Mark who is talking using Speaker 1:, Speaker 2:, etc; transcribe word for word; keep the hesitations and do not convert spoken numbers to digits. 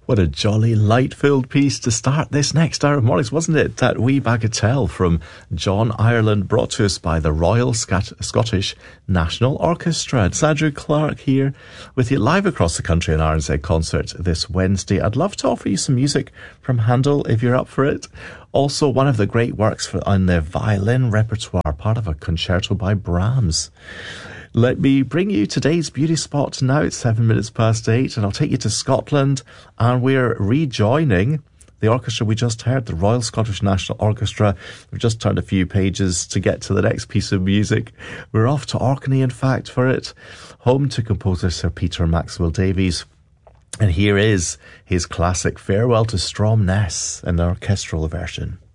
Speaker 1: What a jolly, light-filled piece to start this next hour of mornings, wasn't it? That wee bagatelle from John Ireland, brought to us by the Royal Scat- Scottish National Orchestra. It's Andrew Clark here with you live across the country in R N Z Concert this Wednesday. I'd love to offer you some music from Handel if you're up for it. Also, one of the great works for, on the violin repertoire, part of a concerto by Brahms. Let me bring you today's beauty spot now. It's seven minutes past eight, and I'll take you to Scotland, and we're rejoining the orchestra we just heard, the Royal Scottish National Orchestra. We've just turned a few pages to get to the next piece of music. We're off to Orkney, in fact, for it, home to composer Sir Peter Maxwell Davies. And here is his classic Farewell to Stromness, an orchestral version.